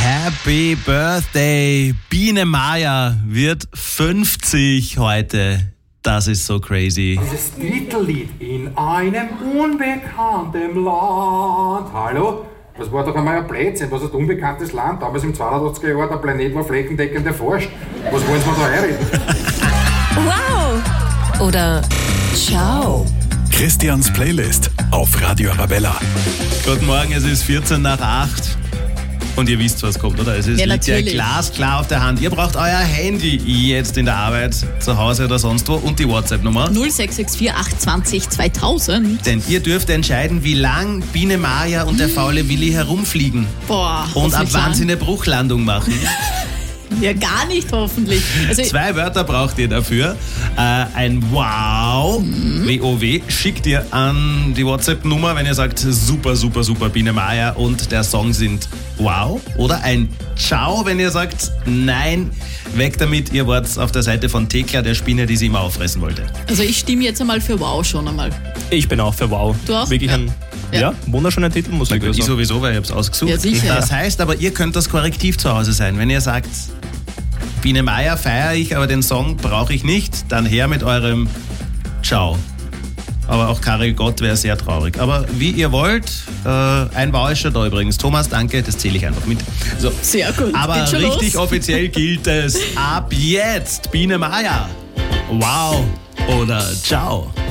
Happy Birthday! Biene Maya wird 50 heute. Das ist so crazy. Dieses Titellied in einem unbekannten Land. Hallo? Das war doch einmal ein Blödsinn. Was ist ein unbekanntes Land? Damals im 82er Jahr, der Planet war flächendeckend erforscht. Was wollen Sie mir da einreden? Wow! Oder ciao. Christians Playlist auf Radio Arabella. Guten Morgen, es ist 14 nach 8. Und ihr wisst, was kommt, oder? Es liegt ja natürlich. glasklar auf der Hand. Ihr braucht euer Handy jetzt in der Arbeit, zu Hause oder sonst wo und die WhatsApp-Nummer. 0664 820 2000. Denn ihr dürft entscheiden, wie lang Biene Maya und der faule Willi herumfliegen. Boah, Und ab hoffentlich wann lang. sie eine Bruchlandung machen. Ja, gar nicht hoffentlich. Also, 2 Wörter braucht ihr dafür. Ein Wow, W-O-W, schickt ihr an die WhatsApp-Nummer, wenn ihr sagt, super, super, super, Biene Maya und der Song sind Wow. Oder ein Ciao, wenn ihr sagt, nein, weg damit, ihr wart auf der Seite von Thekla, der Spinne, die sie immer auffressen wollte. also ich stimme jetzt einmal für Wow schon einmal. Ich bin auch für Wow. Du auch? Wirklich ein wunderschöner Titel, muss ich Ich sagen. sowieso, weil ich hab's ausgesucht. Ja, sicher. Das heißt aber, ihr könnt das Korrektiv zu Hause sein. Wenn ihr sagt, Biene Maya feiere ich, aber den Song brauche ich nicht, dann her mit eurem Ciao. Aber auch Karel Gott wäre sehr traurig. Aber wie ihr wollt, ein Wow ist schon da übrigens. Thomas, danke, das zähle ich einfach mit. So. Sehr gut. Aber Geht schon richtig los. offiziell gilt es ab jetzt. Biene Maya. Wow oder Ciao.